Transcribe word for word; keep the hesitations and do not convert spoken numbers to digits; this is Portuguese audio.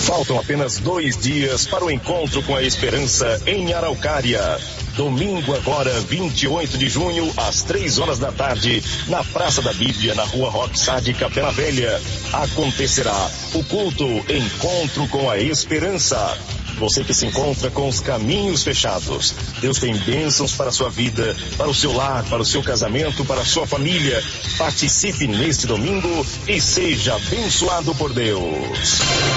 Faltam apenas dois dias para o encontro com a esperança em Araucária. Domingo agora, vinte e oito de junho, às três horas da tarde, na Praça da Bíblia, na Rua Roque Sade, Capela Velha, acontecerá o culto Encontro com a Esperança. Você que se encontra com os caminhos fechados, Deus tem bênçãos para a sua vida, para o seu lar, para o seu casamento, para a sua família. Participe neste domingo e seja abençoado por Deus.